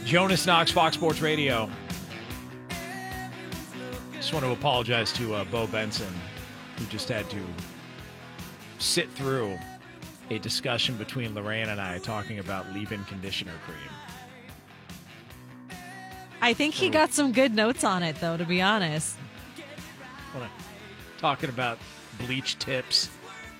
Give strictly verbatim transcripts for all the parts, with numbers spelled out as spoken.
Jonas Knox, Fox Sports Radio. Just want to apologize to uh, Bo Benson, who just had to sit through a discussion between Lorraine and I talking about leave-in conditioner cream. I think he got some good notes on it, though, to be honest. Talking about bleach tips.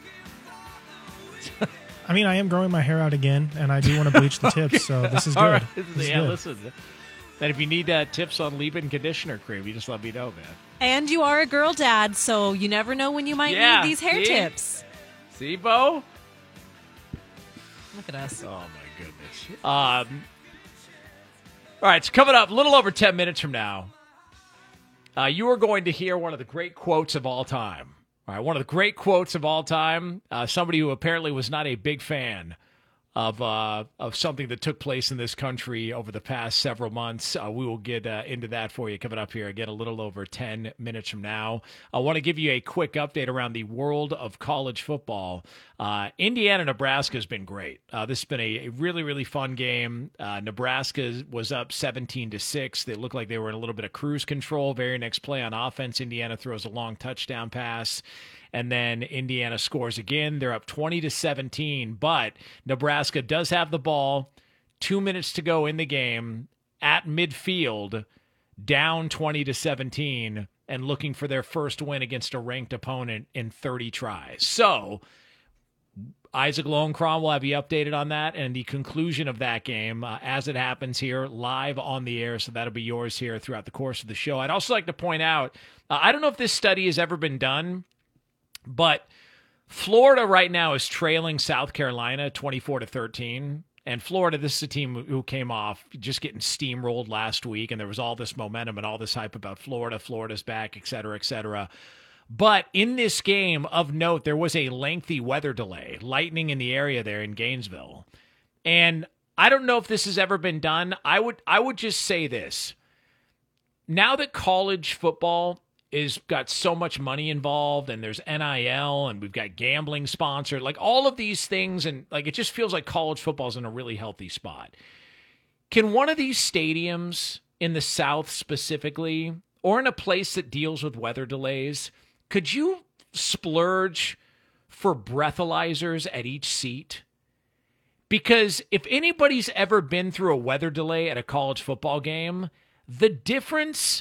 I mean, I am growing my hair out again, and I do want to bleach the tips, so this is good. All right. This This is is, yeah, good. listen. And if you need uh, tips on leave-in conditioner cream, you just let me know, man. And you are a girl dad, so you never know when you might Yeah, need these hair see? tips. See, Bo? Look at us. Oh, my goodness. Um, all right, so coming up a little over ten minutes from now, uh, you are going to hear one of the great quotes of all time. All right, one of the great quotes of all time, uh, somebody who apparently was not a big fan of uh, of something that took place in this country over the past several months. Uh, we will get uh, into that for you coming up here again a little over ten minutes from now. I want to give you a quick update around the world of college football. Uh, Indiana-Nebraska has been great. Uh, this has been a, a really, really fun game. Uh, Nebraska was up seventeen to six. They looked like they were in a little bit of cruise control. Very next play on offense, Indiana throws a long touchdown pass. And then Indiana scores again. They're up twenty to seventeen, but Nebraska does have the ball. Two minutes to go in the game at midfield, down twenty to seventeen, and looking for their first win against a ranked opponent in thirty tries. So Isaac Lowenkron will have you updated on that and the conclusion of that game uh, as it happens here live on the air. So that'll be yours here throughout the course of the show. I'd also like to point out, uh, I don't know if this study has ever been done, but Florida right now is trailing South Carolina twenty-four to thirteen. And Florida, this is a team who came off just getting steamrolled last week, and there was all this momentum and all this hype about Florida, Florida's back, et cetera, et cetera. But in this game, of note, there was a lengthy weather delay, lightning in the area there in Gainesville. And I don't know if this has ever been done. I would I would just say this. Now that college football is got so much money involved and there's N I L and we've got gambling sponsored, like all of these things, and like it just feels like college football is in a really healthy spot. Can one of these stadiums in the South specifically, or in a place that deals with weather delays, could you splurge for breathalyzers at each seat? Because if anybody's ever been through a weather delay at a college football game, the difference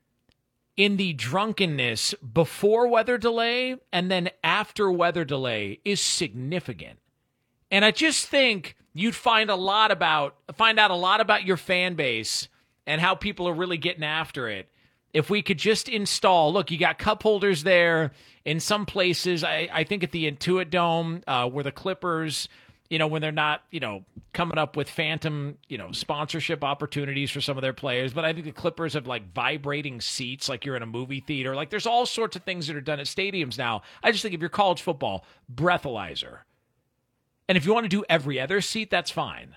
in the drunkenness before weather delay and then after weather delay is significant. And I just think you'd find a lot about find out a lot about your fan base and how people are really getting after it if we could just install, look, you got cup holders there in some places. I, I think at the Intuit Dome, uh, where the Clippers, you know, when they're not, you know, coming up with phantom, you know, sponsorship opportunities for some of their players. But I think the Clippers have like vibrating seats, like you're in a movie theater. Like there's all sorts of things that are done at stadiums now. I just think if you're college football, breathalyzer. And if you want to do every other seat, that's fine.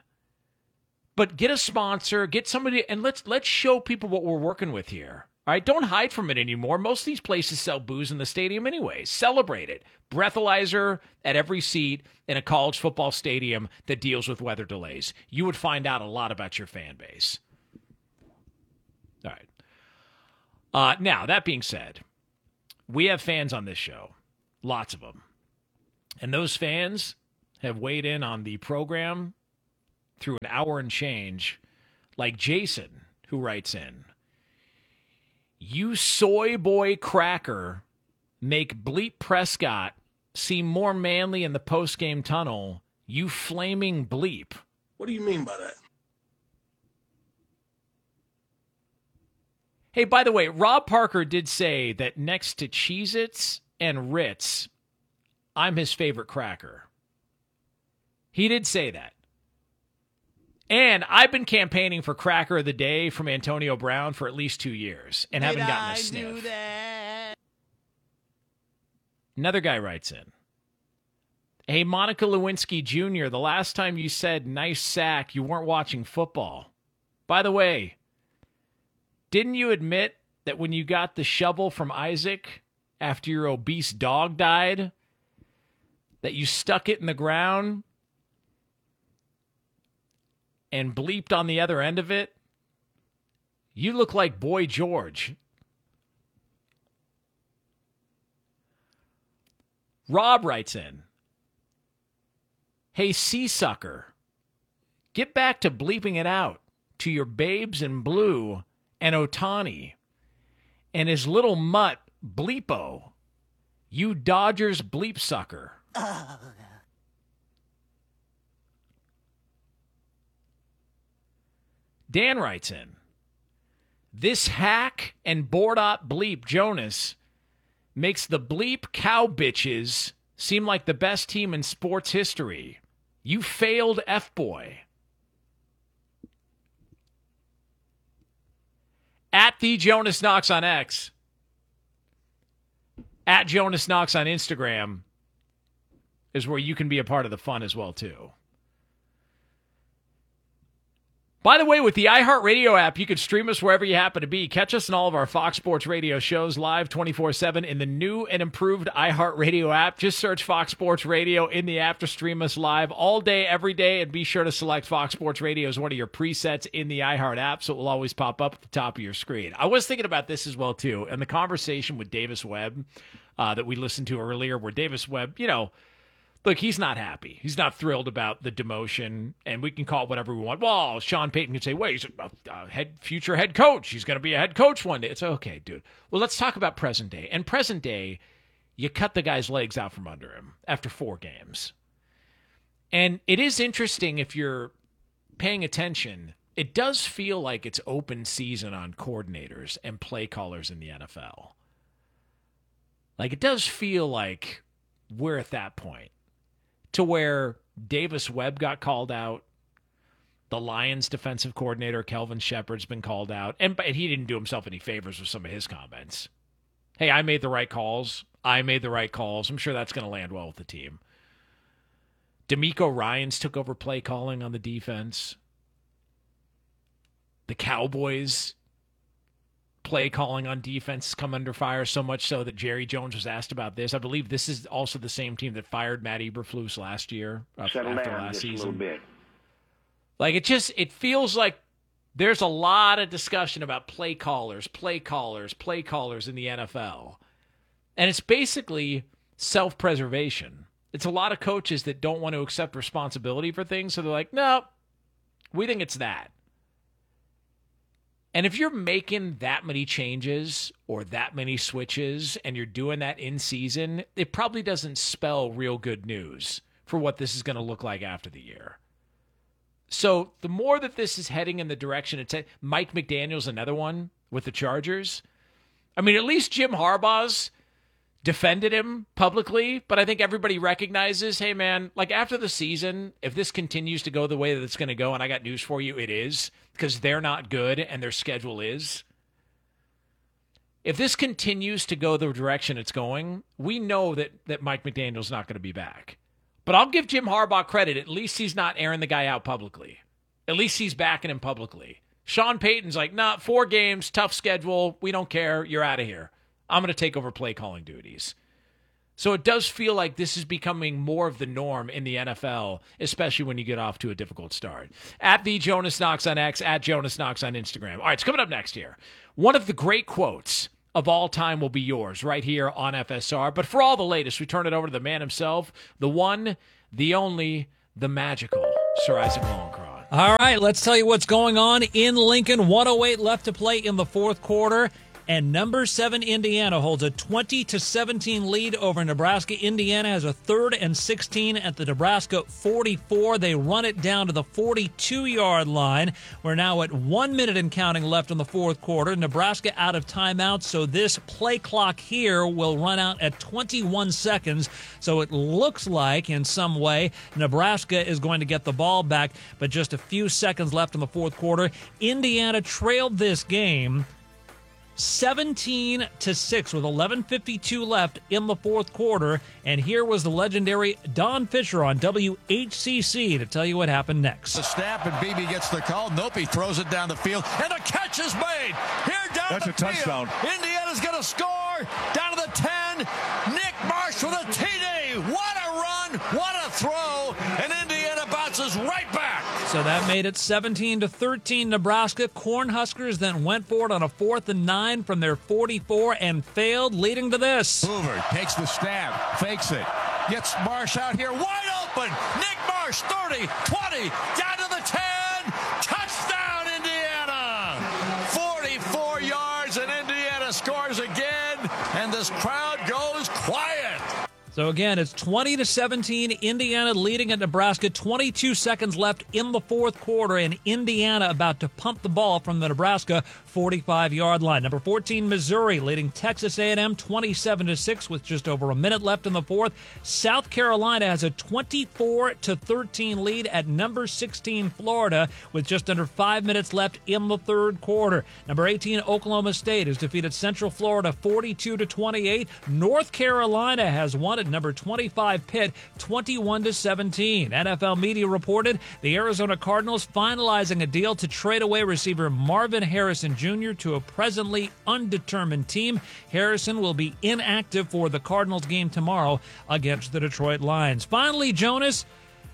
But get a sponsor, get somebody, and let's let's show people what we're working with here. All right, don't hide from it anymore. Most of these places sell booze in the stadium anyways. Celebrate it. Breathalyzer at every seat in a college football stadium that deals with weather delays. You would find out a lot about your fan base. All right. Uh, now, that being said, we have fans on this show. Lots of them. And those fans have weighed in on the program through an hour and change, like Jason, who writes in, "You soy boy cracker make Bleep Prescott seem more manly in the post-game tunnel. You flaming bleep." What do you mean by that? Hey, by the way, Rob Parker did say that next to Cheez-Its and Ritz, I'm his favorite cracker. He did say that. And I've been campaigning for Cracker of the Day from Antonio Brown for at least two years and haven't gotten a sniff. Another guy writes in, "Hey, Monica Lewinsky Junior, the last time you said nice sack, you weren't watching football. By the way, didn't you admit that when you got the shovel from Isaac after your obese dog died, that you stuck it in the ground and bleeped on the other end of it, you look like Boy George. Rob writes in, hey, Seasucker, get back to bleeping it out to your babes in blue and Otani and his little mutt Bleepo. You Dodgers bleep sucker. Uh. Dan writes in, this hack and board-op bleep Jonas makes the bleep cow bitches seem like the best team in sports history. You failed F-boy. At the Jonas Knox on X. At Jonas Knox on Instagram is where you can be a part of the fun as well, too. By the way, with the iHeartRadio app, you can stream us wherever you happen to be. Catch us in all of our Fox Sports Radio shows live twenty-four seven in the new and improved iHeartRadio app. Just search Fox Sports Radio in the app to stream us live all day, every day, and be sure to select Fox Sports Radio as one of your presets in the iHeart app, so it will always pop up at the top of your screen. I was thinking about this as well, too, and the conversation with Davis Webb uh, that we listened to earlier, where Davis Webb, you know, look, he's not happy. He's not thrilled about the demotion, and we can call it whatever we want. Well, Sean Payton can say, wait, he's a, a head, future head coach. He's going to be a head coach one day. It's okay, dude. Well, let's talk about present day. And present day, you cut the guy's legs out from under him after four games. And it is interesting if you're paying attention. It does feel like it's open season on coordinators and play callers in the N F L. Like, it does feel like we're at that point. To where Davis Webb got called out, the Lions defensive coordinator, Kelvin Shepard's been called out, and, and he didn't do himself any favors with some of his comments. Hey, I made the right calls. I made the right calls. I'm sure that's going to land well with the team. D'Amico Ryans took over play calling on the defense. The Cowboys play calling on defense come under fire, so much so that Jerry Jones was asked about this. I believe this is also the same team that fired Matt Eberflus last year uh, after down last just season. A little bit. Like, it just it feels like there's a lot of discussion about play callers, play callers, play callers in the N F L. And it's basically self-preservation. It's a lot of coaches that don't want to accept responsibility for things, so they're like, no, we think it's that. And if you're making that many changes or that many switches and you're doing that in season, it probably doesn't spell real good news for what this is going to look like after the year. So the more that this is heading in the direction, it's Mike McDaniel's another one with the Chargers. I mean, at least Jim Harbaugh's defended him publicly, but I think everybody recognizes, hey, man, like after the season, if this continues to go the way that it's going to go, and I got news for you, it is, because they're not good and their schedule is. If this continues to go the direction it's going, we know that, that Mike McDaniel's not going to be back. But I'll give Jim Harbaugh credit. At least he's not airing the guy out publicly. At least he's backing him publicly. Sean Payton's like, nah, four games, tough schedule. We don't care. You're out of here. I'm going to take over play calling duties. So it does feel like this is becoming more of the norm in the N F L, especially when you get off to a difficult start. At the Jonas Knox on X, at Jonas Knox on Instagram. All right, it's coming up next here. One of the great quotes of all time will be yours right here on F S R. But for all the latest, we turn it over to the man himself, the one, the only, the magical Sir Isaac Lowenkron. All right, let's tell you what's going on in Lincoln. one oh eight left to play in the fourth quarter. And number seven, Indiana, holds a twenty to seventeen lead over Nebraska. Indiana has a third and sixteen at the Nebraska forty-four. They run it down to the forty-two-yard line. We're now at one minute and counting left in the fourth quarter. Nebraska out of timeout, so this play clock here will run out at twenty-one seconds. So it looks like, in some way, Nebraska is going to get the ball back, but just a few seconds left in the fourth quarter. Indiana trailed this game seventeen to six with eleven fifty-two left in the fourth quarter. And here was the legendary Don Fisher on W H C C to tell you what happened next. The snap, and Beebe gets the call. Nope, he throws it down the field, and a catch is made. Here down That's the a touchdown. field. Indiana's going to score. Down to the ten. Nick Marsh with a T D. What a run. What a throw. And Indiana bounces right back. So that made it seventeen to thirteen Nebraska. Cornhuskers then went for it on a fourth and nine from their forty-four and failed, leading to this. Hoover takes the stab, fakes it, gets Marsh out here wide open. Nick Marsh, thirty, twenty, down to the ten. Touchdown, Indiana. forty-four yards, and Indiana scores again, and this crowd goes quiet. So again, it's twenty to seventeen, Indiana leading at Nebraska, twenty-two seconds left in the fourth quarter, and Indiana about to pump the ball from the Nebraska forty-five-yard line. Number fourteen, Missouri leading Texas A and M twenty-seven to six with just over a minute left in the fourth. South Carolina has a twenty-four to thirteen lead at number sixteen, Florida, with just under five minutes left in the third quarter. Number eighteen, Oklahoma State has defeated Central Florida forty-two to twenty-eight. North Carolina has won at number twenty-five, Pitt, twenty-one to seventeen. N F L media reported the Arizona Cardinals finalizing a deal to trade away receiver Marvin Harrison Junior to a presently undetermined team. Harrison will be inactive for the Cardinals game tomorrow against the Detroit Lions. Finally, Jonas,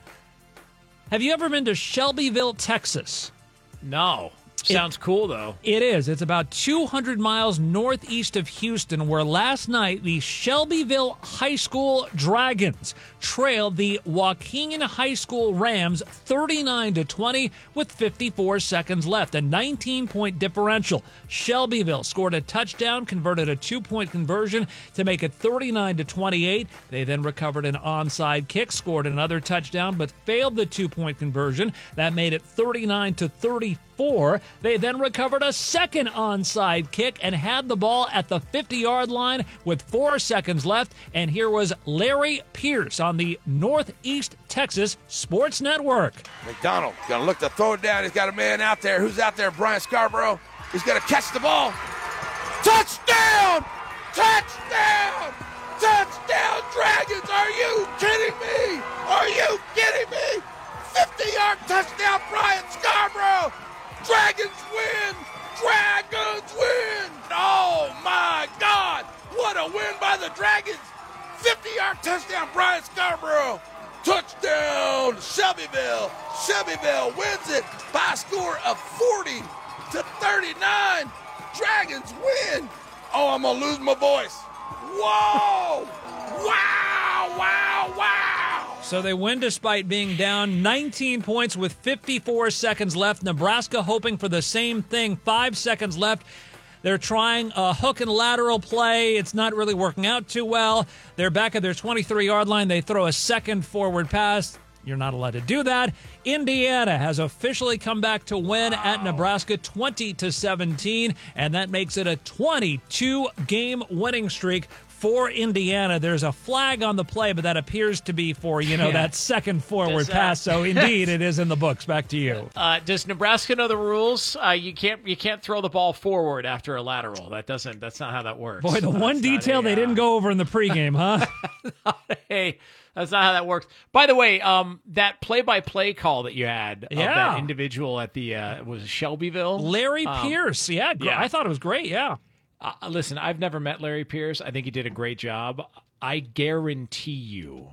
have you ever been to Shelbyville, Texas? No. Sounds cool, though. It is. It's about two hundred miles northeast of Houston, where last night the Shelbyville High School Dragons trailed the Waukegan High School Rams thirty-nine to twenty with fifty-four seconds left, a nineteen-point differential. Shelbyville scored a touchdown, converted a two-point conversion to make it thirty-nine to twenty-eight. They then recovered an onside kick, scored another touchdown, but failed the two-point conversion. That made it thirty-nine to thirty-four. They then recovered a second onside kick and had the ball at the fifty-yard line with four seconds left. And here was Larry Pierce on the Northeast Texas Sports Network. McDonald gonna look to throw it down. He's got a man out there. Who's out there? Brian Scarborough. He's gonna catch the ball. Touchdown! Touchdown! Touchdown, Dragons! Are you kidding me? Are you kidding me? fifty-yard touchdown, Brian Scarborough! Dragons win! Dragons win! Oh my God! What a win by the Dragons! fifty-yard touchdown, Brian Scarborough! Touchdown, Shelbyville! Shelbyville wins it by a score of forty to thirty-nine. Dragons win! Oh, I'm gonna lose my voice. Whoa! Wow! Wow! Wow! So they win despite being down nineteen points with fifty-four seconds left. Nebraska hoping for the same thing. Five seconds left. They're trying a hook and lateral play. It's not really working out too well. They're back at their twenty-three-yard line. They throw a second forward pass. You're not allowed to do that. Indiana has officially come back to win wow. at Nebraska twenty to seventeen, and that makes it a twenty-two game winning streak for Indiana. There's a flag on the play, but that appears to be for, you know, yeah. that second forward does, uh, pass. So indeed, it is in the books. Back to you. Uh, does Nebraska know the rules? Uh, you can't you can't throw the ball forward after a lateral. That doesn't. That's not how that works. Boy, the no, one detail a, they uh, didn't go over in the pregame, huh? Hey, that's not how that works. By the way, um, that play-by-play call that you had yeah. of that individual at the uh, was it Shelbyville, Larry um, Pierce. Yeah, yeah, I thought it was great. Yeah. Uh, listen, I've never met Larry Pierce. I think he did a great job. I guarantee you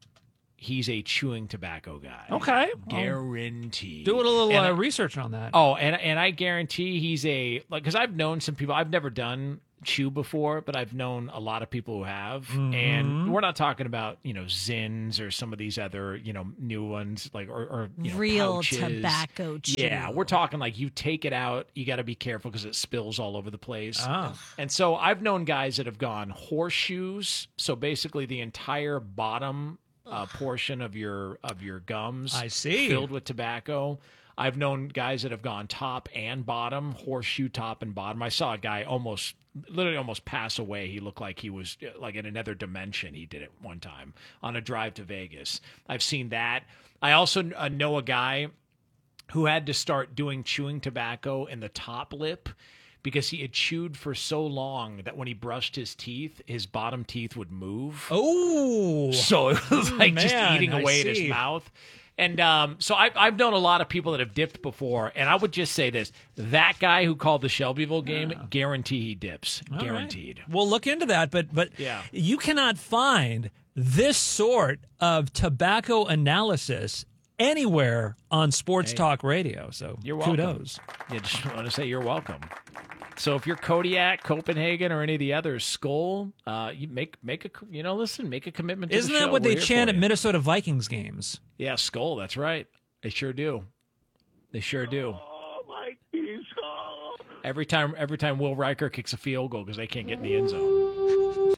he's a chewing tobacco guy. Okay. Guarantee. Do a little uh, I, research on that. Oh, and and I guarantee he's a, like, because I've known some people. I've never done chew before, but I've known a lot of people who have. Mm-hmm. And we're not talking about, you know, Zins or some of these other, you know, new ones, like, or, or you know, real pouches. tobacco chew. Yeah, we're talking like you take it out, you got to be careful because it spills all over the place. Oh. And so I've known guys that have gone horseshoes, so basically the entire bottom uh, portion of your of your gums I see. filled with tobacco. I've known guys that have gone top and bottom, horseshoe top and bottom. I saw a guy almost, literally almost pass away. He looked like he was like in another dimension. He did it one time on a drive to Vegas. I've seen that. I also uh, know a guy who had to start doing chewing tobacco in the top lip because he had chewed for so long that when he brushed his teeth, his bottom teeth would move. Oh. So it was like Man, just eating I away see. at his mouth. And um, so I've, I've known a lot of people that have dipped before, and I would just say this. That guy who called the Shelbyville game, yeah. guarantee he dips. All Guaranteed. Right. We'll look into that, but but yeah. you cannot find this sort of tobacco analysis anywhere on sports Hey, talk radio. So you're welcome. kudos. Yeah, just want to say you're welcome. So if you're Kodiak, Copenhagen, or any of the others, Skull, uh, you make make a you know listen, make a commitment. to Isn't the that show. what We're they here chant for at you. Minnesota Vikings games? Yeah, Skull. That's right. They sure do. They sure do. Oh, Mikey, oh. Every time, every time Will Riker kicks a field goal because they can't get in the end zone.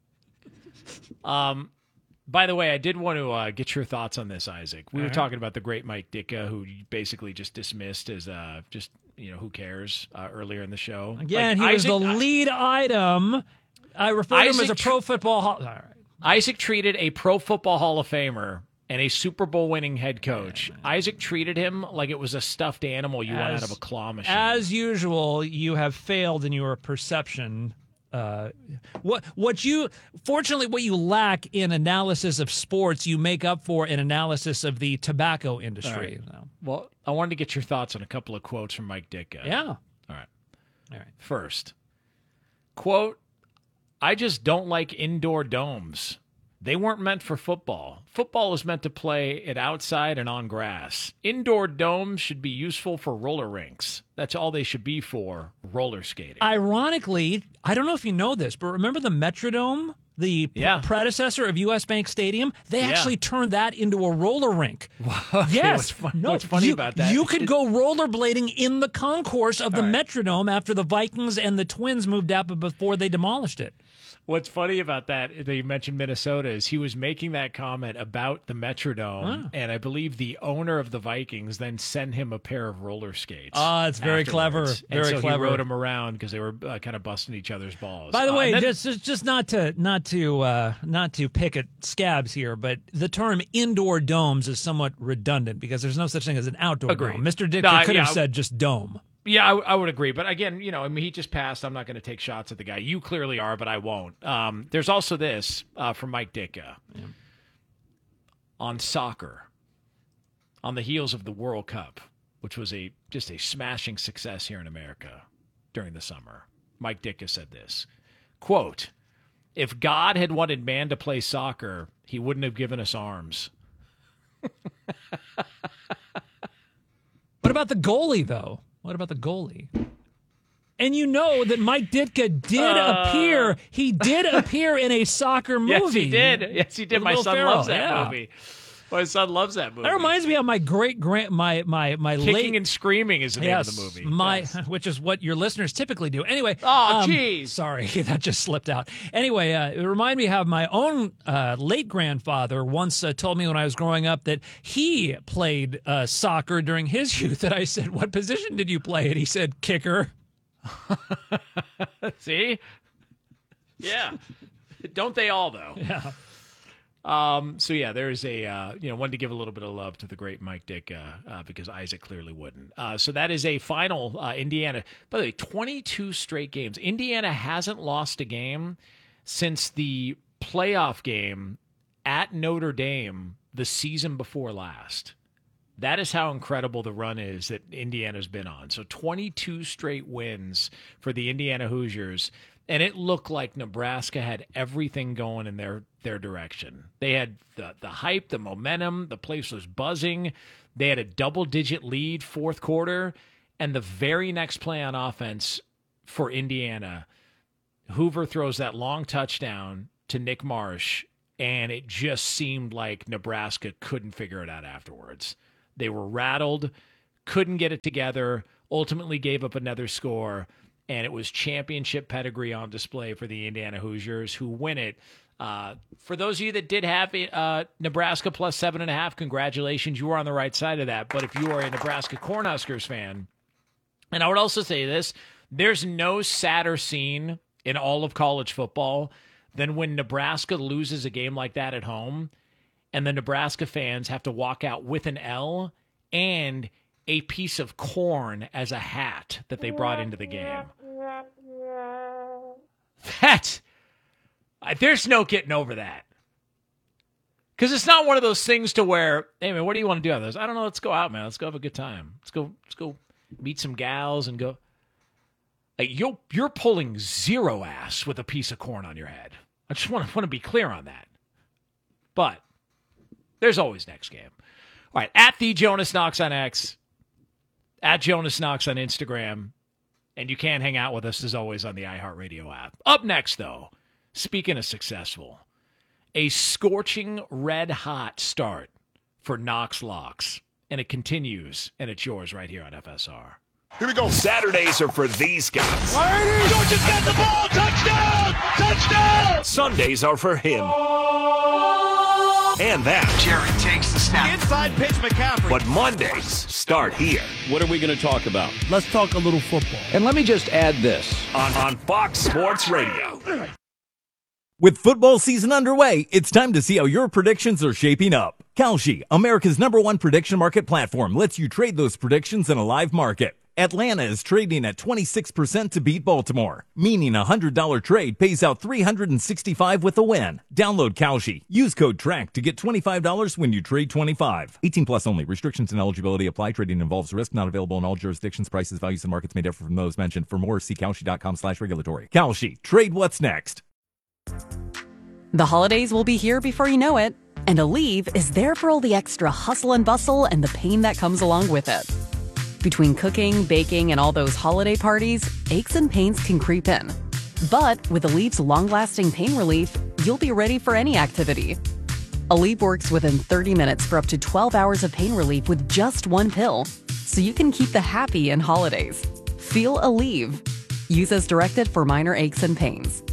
Um. By the way, I did want to uh, get your thoughts on this, Isaac. We All were right. talking about the great Mike Ditka, who you basically just dismissed as uh, just, you know, who cares uh, earlier in the show. Again, Like, he was Isaac, the lead item. I refer to him as Isaac a pro football. Hall- All right. Isaac treated a Pro Football Hall of Famer and a Super Bowl winning head coach. Isaac treated him like it was a stuffed animal you want As- out of a claw machine. As usual, you have failed in your perception. Uh, what what you fortunately what you lack in analysis of sports, you make up for in analysis of the tobacco industry. So, Well, I wanted to get your thoughts on a couple of quotes from Mike Ditka. yeah. All right. All right. First, quote, I just don't like indoor domes. They weren't meant for football. Football is meant to play it outside and on grass. Indoor domes should be useful for roller rinks. That's all they should be for, roller skating. Ironically, I don't know if you know this, but remember the Metrodome, the p- Yeah. predecessor of U S. Bank Stadium? They Yeah. actually turned that into a roller rink. Okay, Yes. What's, fun, No, what's funny you, about that? You could go rollerblading in the concourse of the All right. Metrodome after the Vikings and the Twins moved out, but before they demolished it. What's funny about that, that you mentioned Minnesota, is he was making that comment about the Metrodome, Ah. and I believe the owner of the Vikings then sent him a pair of roller skates. Ah, it's very clever. afterwards. Very and so clever. he rode them around because they were uh, kind of busting each other's balls. By the Uh, way, and then- just, just just not to not to uh, not to pick at scabs here, but the term indoor domes is somewhat redundant because there's no such thing as an outdoor Agreed. dome. Mister Dicker No, I- could yeah, have I- said just dome. Yeah, I, I would agree. But again, you know, I mean, he just passed. I'm not going to take shots at the guy. You clearly are, but I won't. Um, there's also this uh, from Mike Ditka on soccer, on the heels of the World Cup, which was a just a smashing success here in America during the summer. Mike Ditka said this, quote, if God had wanted man to play soccer, he wouldn't have given us arms. What about the goalie, though? What about the goalie? And you know that Mike Ditka did Uh, appear. He did appear in a soccer movie. Yes, he did. Yes, he did. With My Will son Ferrell, loves that yeah. movie. My son loves that movie. That reminds me of my great grand my my my Kicking late and Screaming is the name yes, of the movie. my Yes. which is what your listeners typically do. Anyway, Oh, um, jeez. sorry, that just slipped out. Anyway, uh, it reminded me how my own uh, late grandfather once uh, told me when I was growing up that he played uh, soccer during his youth. And I said, "What position did you play?" And he said, "Kicker." See? Yeah. Don't they all, though? Yeah. Um, so, yeah, there's a, uh, you know, wanted to give a little bit of love to the great Mike Ditka uh, because Isaac clearly wouldn't. Uh, so that is a final uh, Indiana. By the way, twenty-two straight games. Indiana hasn't lost a game since the playoff game at Notre Dame the season before last. That is how incredible the run is that Indiana's been on. So twenty-two straight wins for the Indiana Hoosiers, and it looked like Nebraska had everything going in their, their direction. They had the, the hype, the momentum, the place was buzzing. They had a double-digit lead fourth quarter, and the very next play on offense for Indiana, Hoover throws that long touchdown to Nick Marsh, and it just seemed like Nebraska couldn't figure it out afterwards. They were rattled, couldn't get it together, ultimately gave up another score, and it was championship pedigree on display for the Indiana Hoosiers, who win it. Uh, for those of you that did have uh, Nebraska plus seven and a half, congratulations. You were on the right side of that. But if you are a Nebraska Cornhuskers fan, and I would also say this, there's no sadder scene in all of college football than when Nebraska loses a game like that at home, and the Nebraska fans have to walk out with an L and a piece of corn as a hat that they brought into the game. That, uh, there's no getting over that. Because it's not one of those things to where, hey, man, what do you want to do out of those? I don't know. Let's go out, man. Let's go have a good time. Let's go, let's go meet some gals and go. Like, you're, you're pulling zero ass with a piece of corn on your head. I just want to, want to be clear on that. But there's always next game. All right, at the Jonas Knox on X, at Jonas Knox on Instagram, and you can hang out with us as always on the iHeartRadio app. Up next, though, speaking of successful, a scorching red hot start for Knox Locks, and it continues, and it's yours right here on F S R. Here we go. Saturdays are for these guys. Georgia's got the ball. Touchdown! Touchdown! Sundays are for him. And that. Jerry takes the snap. Inside pitch, McCaffrey. But Mondays start here. What are we going to talk about? Let's talk a little football. And let me just add this. On, on Fox Sports Radio. With football season underway, it's time to see how your predictions are shaping up. Kalshi, America's number one prediction market platform, lets you trade those predictions in a live market. Atlanta is trading at twenty-six percent to beat Baltimore, meaning a one hundred dollars trade pays out three hundred sixty-five dollars with a win. Download Kalshi. Use code TRACK to get twenty-five dollars when you trade twenty-five dollars. eighteen plus only. Restrictions and eligibility apply. Trading involves risk. Not available in all jurisdictions. Prices, values, and markets may differ from those mentioned. For more, see Kalshi.com slash regulatory. Kalshi. Trade what's next. The holidays will be here before you know it, and Aleve is there for all the extra hustle and bustle and the pain that comes along with it. Between cooking, baking, and all those holiday parties, aches and pains can creep in. But with Aleve's long-lasting pain relief, you'll be ready for any activity. Aleve works within thirty minutes for up to twelve hours of pain relief with just one pill, so you can keep the happy in holidays. Feel Aleve. Use as directed for minor aches and pains.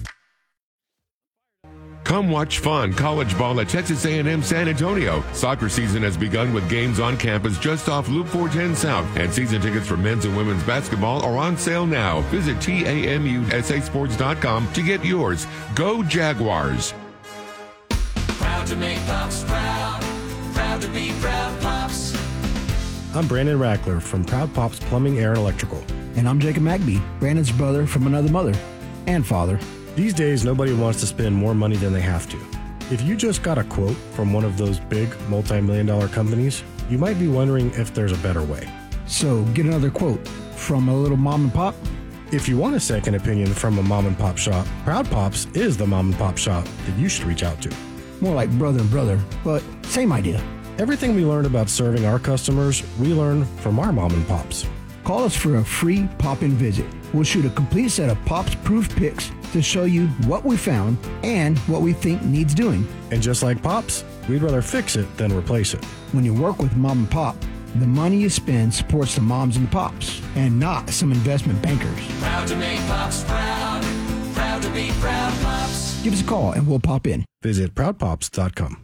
Come watch fun college ball at Texas A and M San Antonio. Soccer season has begun with games on campus just off Loop four ten South, and season tickets for men's and women's basketball are on sale now. Visit T A M U S A sports dot com to get yours. Go Jaguars! Proud to make Pops proud. Proud to be Proud Pops. I'm Brandon Rackler from Proud Pops Plumbing, Air, and Electrical. And I'm Jacob Magby, Brandon's brother from another mother and father. These days, nobody wants to spend more money than they have to. If you just got a quote from one of those big multi-million dollar companies, you might be wondering if there's a better way. So get another quote from a little mom and pop. If you want a second opinion from a mom and pop shop, Proud Pops is the mom and pop shop that you should reach out to. More like brother and brother, but same idea. Everything we learn about serving our customers, we learn from our mom and pops. Call us for a free pop-in visit. We'll shoot a complete set of Pops-proof pics to show you what we found and what we think needs doing. And just like Pops, we'd rather fix it than replace it. When you work with Mom and Pop, the money you spend supports the moms and the pops, and not some investment bankers. Proud to make Pops proud. Proud to be Proud Pops. Give us a call and we'll pop in. Visit proud pops dot com.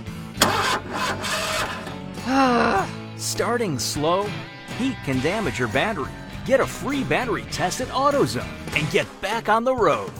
Starting slow? Heat can damage your battery. Get a free battery test at AutoZone and get back on the road.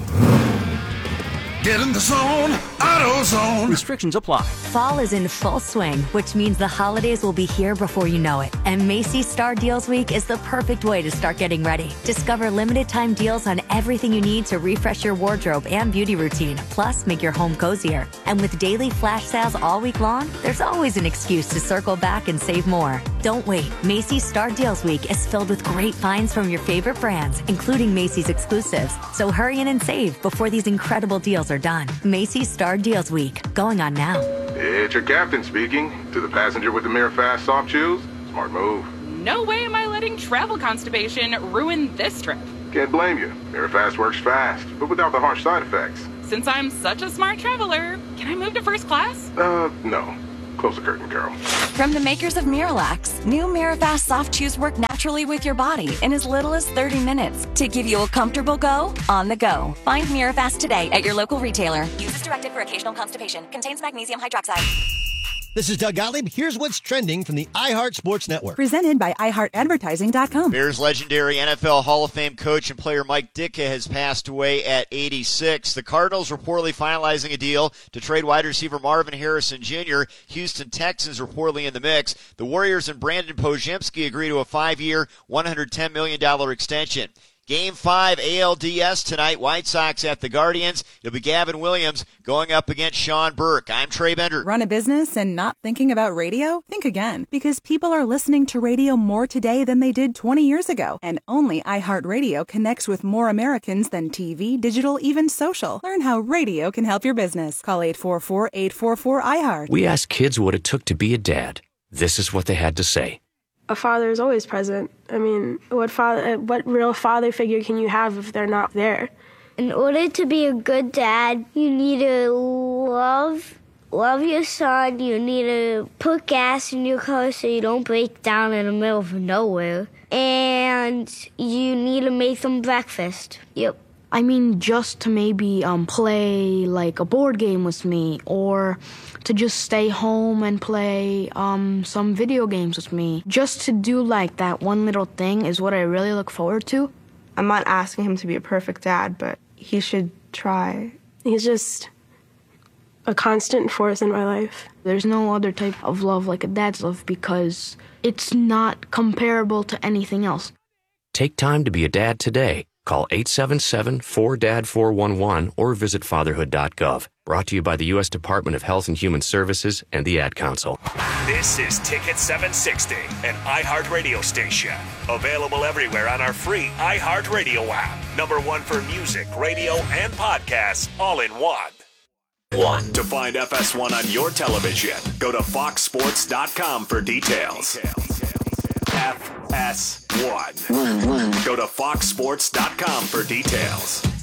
Get in the zone, AutoZone. Restrictions apply. Fall is in full swing, which means the holidays will be here before you know it. And Macy's Star Deals Week is the perfect way to start getting ready. Discover limited time deals on everything you need to refresh your wardrobe and beauty routine, plus make your home cozier. And with daily flash sales all week long, there's always an excuse to circle back and save more. Don't wait. Macy's Star Deals Week is filled with great finds from your favorite brands, including Macy's exclusives. So hurry in and save before these incredible deals are done. Macy's Star Deals Week, going on now. It's your captain speaking. To the passenger with the Mirror Fast soft shoes, smart move. No way am I letting travel constipation ruin this trip. Can't blame you. Mirror Fast works fast, but without the harsh side effects. Since I'm such a smart traveler, can I move to first class? Uh, no. Close the curtain, Carol. From the makers of Miralax, new Mirafast soft chews work naturally with your body in as little as thirty minutes to give you a comfortable go on the go. Find Mirafast today at your local retailer. Use as directed for occasional constipation. Contains magnesium hydroxide. This is Doug Gottlieb. Here's what's trending from the iHeart Sports Network. Presented by i heart advertising dot com. Bears legendary N F L Hall of Fame coach and player Mike Ditka has passed away at eighty-six. The Cardinals reportedly finalizing a deal to trade wide receiver Marvin Harrison Junior Houston Texans reportedly in the mix. The Warriors and Brandon Podziemski agree to a five-year, one hundred ten million dollars extension. Game five A L D S tonight, White Sox at the Guardians. It'll be Gavin Williams going up against Sean Burke. I'm Trey Bender. Run a business and not thinking about radio? Think again, because people are listening to radio more today than they did twenty years ago. And only iHeartRadio connects with more Americans than T V, digital, even social. Learn how radio can help your business. Call eight four four, eight four four, I heart. We asked kids what it took to be a dad. This is what they had to say. A father is always present. I mean, what father, what real father figure can you have if they're not there? In order to be a good dad, you need to love love your son. You need to put gas in your car so you don't break down in the middle of nowhere. And you need to make them breakfast. Yep. I mean, just to maybe um, play like a board game with me, or to just stay home and play um, some video games with me. Just to do like that one little thing is what I really look forward to. I'm not asking him to be a perfect dad, but he should try. He's just a constant force in my life. There's no other type of love like a dad's love because it's not comparable to anything else. Take time to be a dad today. Call eight seven seven, four D A D, four one one or visit fatherhood dot gov. Brought to you by the U S Department of Health and Human Services and the Ad Council. This is Ticket seven sixty, an iHeartRadio station. Available everywhere on our free iHeartRadio app. Number one for music, radio, and podcasts, all in one. One. To find F S one on your television, go to fox sports dot com for details. F S one. One, one. Go to fox sports dot com for details.